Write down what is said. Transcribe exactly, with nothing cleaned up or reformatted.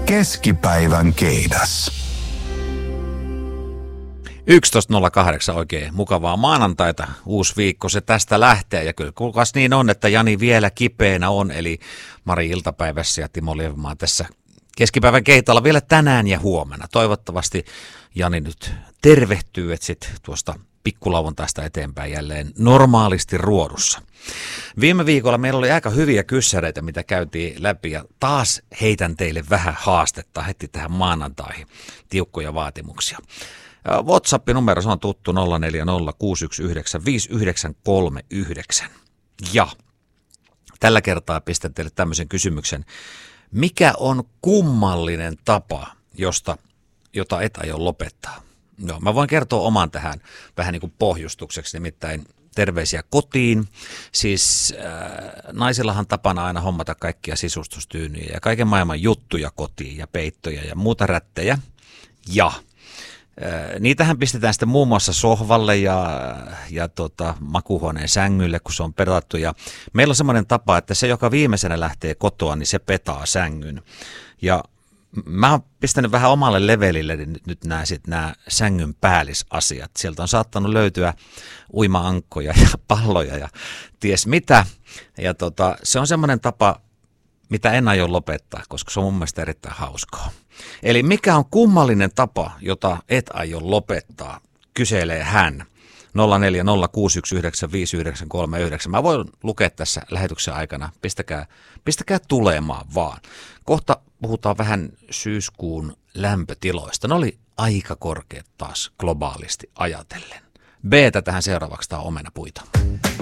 Keskipäivän keidas. yksitoista nolla kahdeksan oikein mukavaa maanantaita. Uusi viikko se tästä lähtee ja kyllä kuulkaas niin on, että Jani vielä kipeänä on, eli Mari iltapäivässä ja Timo Lievemaa tässä keskipäivän keitalla vielä tänään ja huomenna. Toivottavasti Jani nyt tervehtyy, että sit tuosta pikkulauantaista eteenpäin jälleen normaalisti ruodussa. Viime viikolla meillä oli aika hyviä kyssäreitä, mitä käytiin läpi ja taas heitän teille vähän haastetta heti tähän maanantaihin, tiukkoja vaatimuksia. WhatsApp-numero se on tuttu nolla neljä nolla kuusi yksi yhdeksän viisi yhdeksän kolme yhdeksän. Ja tällä kertaa pistän teille tämmöisen kysymyksen. Mikä on kummallinen tapa, josta, jota et aio lopettaa? No, mä voin kertoa oman tähän vähän niin kuin pohjustukseksi, nimittäin terveisiä kotiin. Siis äh, naisillahan tapana aina hommata kaikkia sisustustyynyjä ja kaiken maailman juttuja kotiin ja peittoja ja muuta rättejä. Ja niitähän pistetään sitten muun muassa sohvalle ja, ja tota, makuuhuoneen sängylle, kun se on petattu. Ja meillä on semmoinen tapa, että se, joka viimeisenä lähtee kotoa, niin se petaa sängyn. Ja mä oon pistänyt vähän omalle levelille nyt, nyt nämä, sit, nämä sängyn päällisasiat. Sieltä on saattanut löytyä uima-ankkoja ja palloja ja ties mitä. Ja tota, se on semmoinen tapa, mitä en aio lopettaa, koska se on mun mielestä erittäin hauskaa. Eli mikä on kummallinen tapa, jota et aio lopettaa, kyselee hän. nolla neljä nolla kuusi yksi yhdeksän viisi yhdeksän kolme yhdeksän. Mä voin lukea tässä lähetyksen aikana. Pistäkää, pistäkää tulemaan vaan. Kohta puhutaan vähän syyskuun lämpötiloista. Ne oli aika korkeat taas globaalisti ajatellen. B:tä tähän seuraavaksi, tää on omenapuita.